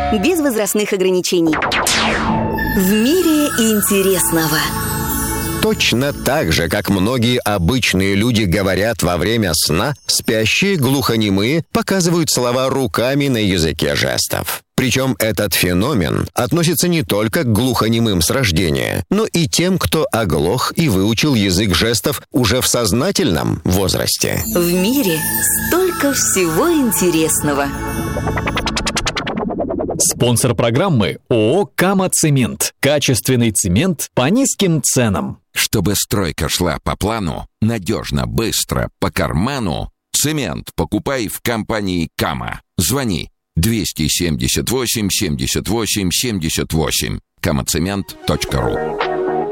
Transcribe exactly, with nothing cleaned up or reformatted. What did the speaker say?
без возрастных ограничений. В мире интересного. Точно так же, как многие обычные люди говорят во время сна, спящие глухонемые показывают слова руками на языке жестов. Причем этот феномен относится не только к глухонемым с рождения, но и тем, кто оглох и выучил язык жестов уже в сознательном возрасте. В мире столько всего интересного. Спонсор программы ООО «Кама-Цемент». Качественный цемент по низким ценам. Чтобы стройка шла по плану, надежно, быстро, по карману, цемент покупай в компании «Кама». Звони двести семьдесят восемь семьдесят восемь семьдесят восемь. камацемент точка ру.